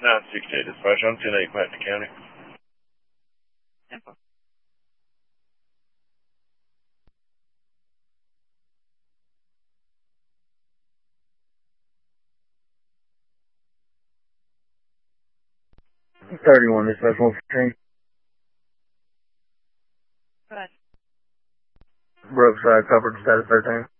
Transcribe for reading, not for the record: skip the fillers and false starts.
968 dispatch, I'm 10-8 Patton County. Simple. $31 dispatch 115. Go ahead. Brookside covered status 13.